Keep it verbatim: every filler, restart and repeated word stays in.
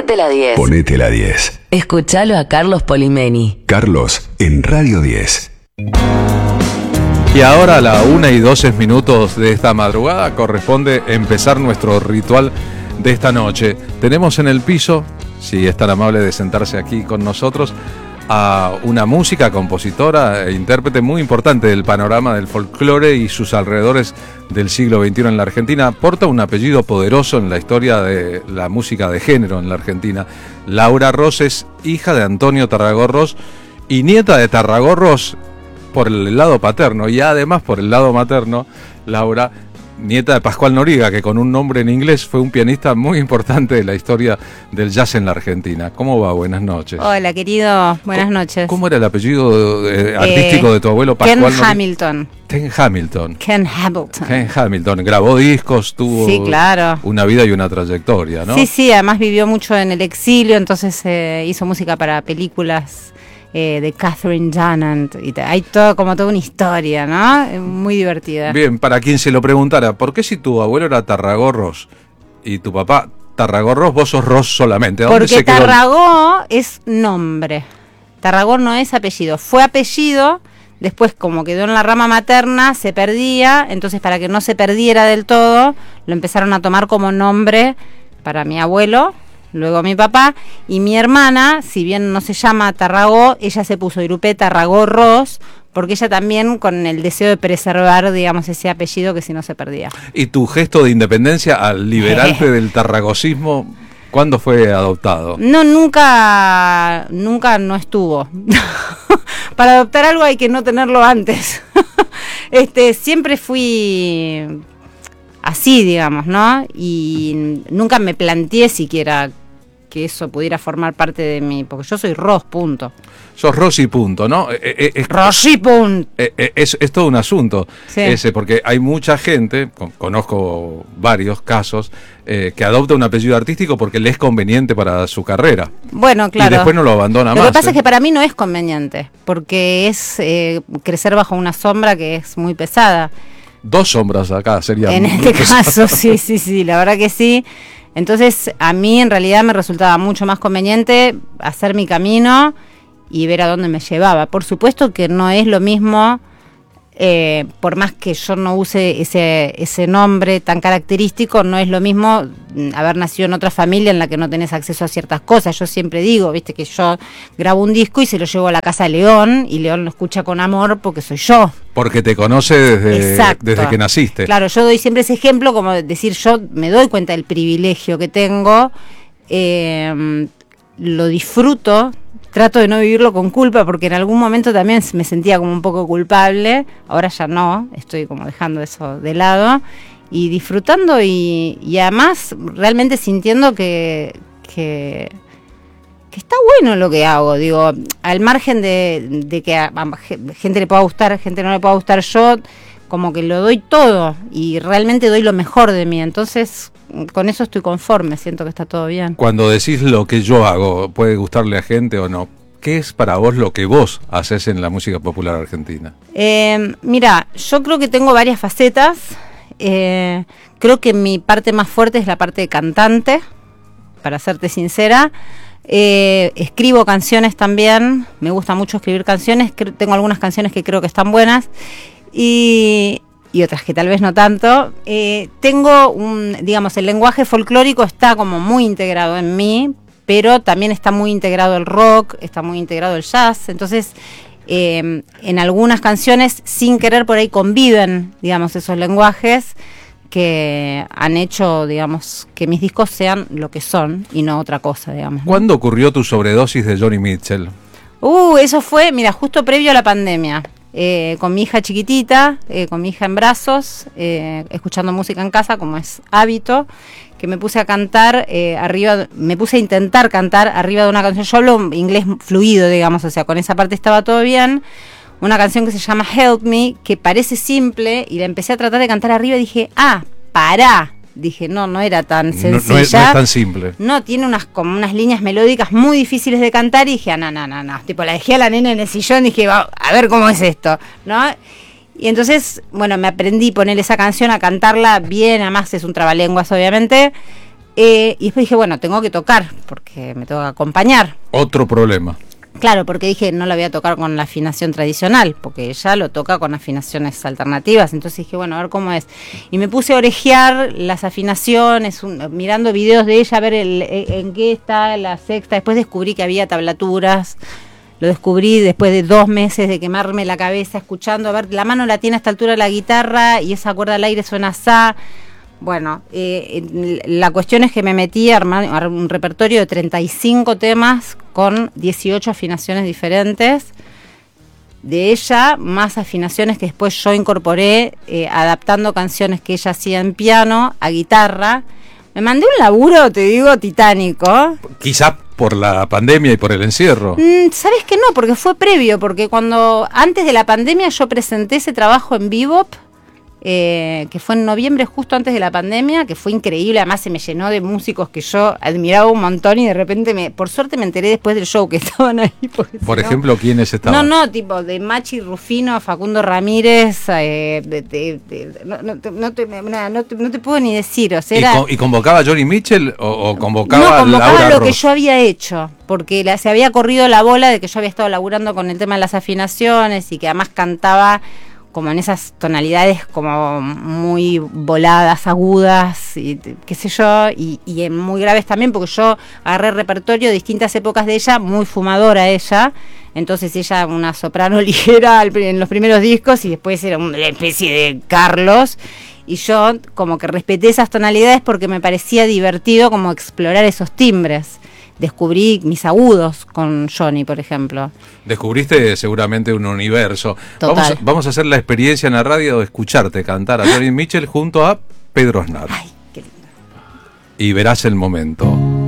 Ponete la diez. Ponete la diez. Escuchalo a Carlos Polimeni. Carlos, en Radio diez. Y ahora a la una y doce minutos de esta madrugada corresponde empezar nuestro ritual de esta noche. Tenemos en el piso, si es tan amable de sentarse aquí con nosotros, a una música, compositora e intérprete muy importante del panorama del folclore y sus alrededores del siglo veintiuno en la Argentina. Porta un apellido poderoso en la historia de la música de género en la Argentina. Laura Ros es hija de Antonio Tarragó Ros y nieta de Tarragó Ros por el lado paterno, y además por el lado materno, Laura, nieta de Pascual Noriega, que con un nombre en inglés fue un pianista muy importante de la historia del jazz en la Argentina. ¿Cómo va? Buenas noches. Hola, querido. Buenas noches. ¿Cómo era el apellido eh, artístico eh, de tu abuelo Pascual Ken Noriega? Hamilton. Ken Hamilton. Ken Hamilton. Ken Hamilton. Grabó discos, tuvo sí, claro. una vida y una trayectoria, ¿no? Sí, sí, además vivió mucho en el exilio, entonces eh, hizo música para películas Eh, de Catherine Dunant, y te, hay todo, como toda una historia, ¿no? Muy divertida. Bien, para quien se lo preguntara, ¿por qué si tu abuelo era Tarragó Ros y tu papá Tarragó Ros, vos sos Ros solamente? ¿A dónde Porque se quedó? Tarragó es nombre, Tarragó no es apellido, fue apellido, después como quedó en la rama materna, se perdía, entonces para que no se perdiera del todo, lo empezaron a tomar como nombre para mi abuelo, luego mi papá, y mi hermana, si bien no se llama Tarragó, ella se puso Irupé Tarragó Ros, porque ella también con el deseo de preservar, digamos, ese apellido que si no se perdía. ¿Y tu gesto de independencia al liberarte del tarragosismo, cuándo fue adoptado? No, nunca, nunca no estuvo. Para adoptar algo hay que no tenerlo antes. este, siempre fui así, digamos, ¿no? Y nunca me planteé siquiera que eso pudiera formar parte de mí, porque yo soy Ros, punto. Sos Rosy, punto, ¿no? Eh, eh, es, Rosy, punto. Eh, eh, es, es todo un asunto, sí. ese, porque hay mucha gente, con, conozco varios casos, eh, que adopta un apellido artístico porque le es conveniente para su carrera. Bueno, claro. Y después no lo abandona lo más. Lo que pasa ¿eh? es que para mí no es conveniente, porque es eh, crecer bajo una sombra que es muy pesada. Dos sombras acá serían. En este caso, sí, sí, sí, la verdad que sí. Entonces, a mí en realidad me resultaba mucho más conveniente hacer mi camino y ver a dónde me llevaba. Por supuesto que no es lo mismo, eh, por más que yo no use ese, ese nombre tan característico, no es lo mismo haber nacido en otra familia en la que no tenés acceso a ciertas cosas. Yo siempre digo, viste, que yo grabo un disco y se lo llevo a la casa de León, y León lo escucha con amor porque soy yo. Porque te conoce desde, desde que naciste. Claro, yo doy siempre ese ejemplo, como decir, yo me doy cuenta del privilegio que tengo, eh, lo disfruto, trato de no vivirlo con culpa, porque en algún momento también me sentía como un poco culpable, ahora ya no, estoy como dejando eso de lado, y disfrutando y, y además realmente sintiendo que... que que está bueno lo que hago, digo, al margen de, de que a, a gente le pueda gustar, a gente no le pueda gustar, yo como que lo doy todo y realmente doy lo mejor de mí, entonces con eso estoy conforme, siento que está todo bien. Cuando decís lo que yo hago, puede gustarle a gente o no, ¿qué es para vos lo que vos haces en la música popular argentina? Eh, mira, yo creo que tengo varias facetas, eh, creo que mi parte más fuerte es la parte de cantante, para serte sincera. Eh, escribo canciones también, me gusta mucho escribir canciones, tengo algunas canciones que creo que están buenas y, y otras que tal vez no tanto. Eh, tengo un, digamos, el lenguaje folclórico está como muy integrado en mí, pero también está muy integrado el rock, está muy integrado el jazz, entonces eh, en algunas canciones sin querer por ahí conviven, digamos, esos lenguajes que han hecho, digamos, que mis discos sean lo que son y no otra cosa, digamos, ¿no? ¿Cuándo ocurrió tu sobredosis de Joni Mitchell? Uh, eso fue, mira, justo previo a la pandemia, eh, con mi hija chiquitita, eh, con mi hija en brazos, eh, escuchando música en casa, como es hábito, que me puse a cantar eh, arriba, me puse a intentar cantar arriba de una canción. Yo hablo inglés fluido, digamos, o sea, con esa parte estaba todo bien. Una canción que se llama Help Me, que parece simple, y la empecé a tratar de cantar arriba y dije, ah, pará. Dije, no, no era tan sencilla. No, no, es, no es tan simple. No, tiene unas como unas líneas melódicas muy difíciles de cantar, y dije, ah, no, no, no, no. Tipo, la dejé a la nena en el sillón y dije, va, a ver cómo es esto, ¿no? Y entonces, bueno, me aprendí a poner esa canción, a cantarla bien, además es un trabalenguas, obviamente, Eh, y después dije, bueno, tengo que tocar, porque me tengo que acompañar. Otro problema. Claro, porque dije, no la voy a tocar con la afinación tradicional, porque ella lo toca con afinaciones alternativas. Entonces dije, bueno, a ver cómo es. Y me puse a orejear las afinaciones, un, mirando videos de ella, a ver el, en qué está la sexta. Después descubrí que había tablaturas. Lo descubrí después de dos meses de quemarme la cabeza escuchando, a ver, la mano la tiene a esta altura de la guitarra y esa cuerda al aire suena así. Bueno, eh, la cuestión es que me metí a armar, a un repertorio de treinta y cinco temas con dieciocho afinaciones diferentes de ella, más afinaciones que después yo incorporé eh, adaptando canciones que ella hacía en piano a guitarra. Me mandé un laburo, te digo, titánico. Quizá por la pandemia y por el encierro. Mm, ¿Sabes que no? Porque fue previo, porque cuando antes de la pandemia yo presenté ese trabajo en Bebop, eh, que fue en noviembre, justo antes de la pandemia, que fue increíble. Además se me llenó de músicos que yo admiraba un montón y de repente, me, por suerte me enteré después del show que estaban ahí. Por si no, ejemplo, ¿quiénes estaban? No, no, tipo de Machi Rufino, Facundo Ramírez, eh, de, de, de, no, no, te, no, te, no, te, no te puedo ni decir. O sea, ¿Y, era, con, ¿Y convocaba a Johnny Mitchell o, o convocaba, no, convocaba a Laura lo Ross? que yo había hecho, porque la, se había corrido la bola de que yo había estado laburando con el tema de las afinaciones y que además cantaba como en esas tonalidades como muy voladas, agudas, y qué sé yo, y, y muy graves también, porque yo agarré repertorio de distintas épocas de ella, muy fumadora ella, entonces ella una soprano ligera en los primeros discos y después era una especie de Carlos, y yo como que respeté esas tonalidades porque me parecía divertido como explorar esos timbres. Descubrí mis agudos con Johnny, por ejemplo. Descubriste seguramente un universo. Total. Vamos, a, vamos a hacer la experiencia en la radio de escucharte cantar a Johnny Mitchell junto a Pedro Aznar. Ay, qué lindo. Y verás el momento.